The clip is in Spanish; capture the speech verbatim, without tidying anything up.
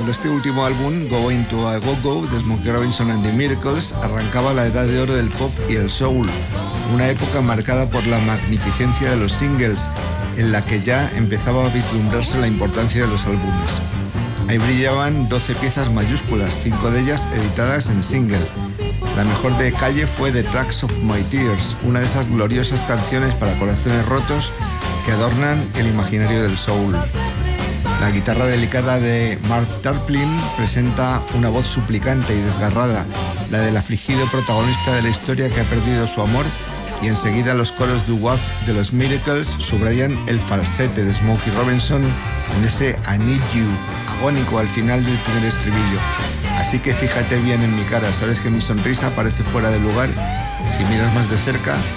Con este último álbum, Going to a Go-Go, de Smokey Robinson and the Miracles, arrancaba la edad de oro del pop y el soul, una época marcada por la magnificencia de los singles, en la que ya empezaba a vislumbrarse la importancia de los álbumes. Ahí brillaban doce piezas mayúsculas, cinco de ellas editadas en single. La mejor de Calle fue The Tracks of My Tears, una de esas gloriosas canciones para corazones rotos que adornan el imaginario del soul. La guitarra delicada de Mark Tarplin presenta una voz suplicante y desgarrada, la del afligido protagonista de la historia que ha perdido su amor, y enseguida los coros doo-wop de los Miracles subrayan el falsete de Smokey Robinson en ese I Need You agónico al final del primer estribillo. Así que fíjate bien en mi cara, sabes que mi sonrisa parece fuera de lugar. Si miras más de cerca,